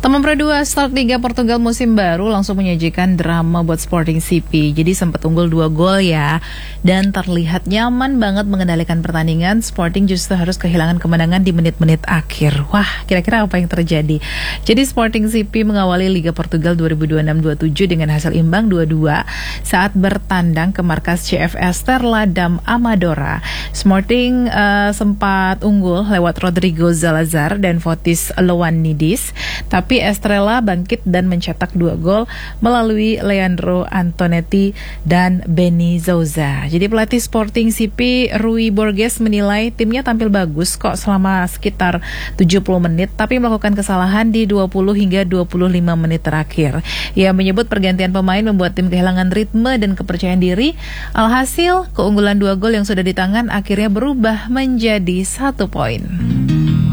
Teman Pro 2 start Liga Portugal musim baru langsung menyajikan drama buat Sporting CP. Jadi sempat unggul 2 gol ya. Dan terlihat nyaman banget mengendalikan pertandingan. Sporting justru harus kehilangan kemenangan di menit-menit akhir. Wah, kira-kira apa yang terjadi? Jadi Sporting CP mengawali Liga Portugal 2026-27 dengan hasil imbang 2-2 saat bertandang ke markas CF Estrela Dam Amadora. Sporting sempat unggul lewat Rodrigo Zalazar dan Fotis Loanidis. Tapi Estrela bangkit dan mencetak 2 gol melalui Leandro Antonetti dan Benny Souza. Jadi pelatih Sporting CP Rui Borges menilai timnya tampil bagus kok selama sekitar 70 menit tapi melakukan kesalahan di 20 hingga 25 menit terakhir. Ia menyebut pergantian pemain membuat tim kehilangan ritme dan kepercayaan diri. Alhasil keunggulan 2 gol yang sudah di tangan akhirnya berubah menjadi 1 poin.